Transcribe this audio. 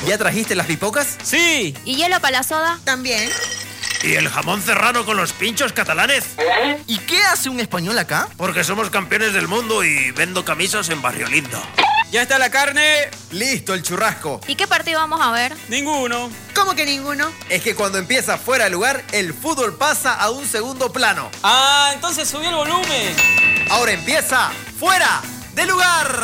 ¿Ya trajiste las pipocas? Sí. ¿Y hielo para la soda? También. ¿Y el jamón serrano con los pinchos catalanes? ¿Y qué hace un español acá? Porque somos campeones del mundo y vendo camisas en Barrio Lindo. ¿Ya está la carne? Listo, el churrasco. ¿Y qué partido vamos a ver? Ninguno. ¿Cómo que ninguno? Es que cuando empieza fuera de lugar, el fútbol pasa a un segundo plano. Ah, entonces subí el volumen. Ahora empieza fuera de lugar.